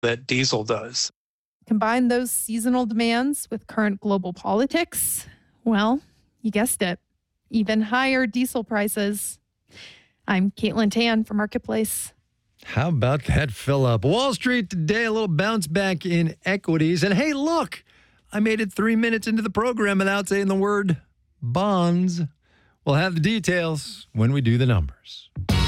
that diesel does. Combine those seasonal demands with current global politics. Well, you guessed it. Even higher diesel prices. I'm Caitlin Tan for Marketplace. How about that, Phillip? Wall Street today, a little bounce back in equities. And hey, look, I made it 3 minutes into the program without saying the word bonds. We'll have the details when we do the numbers.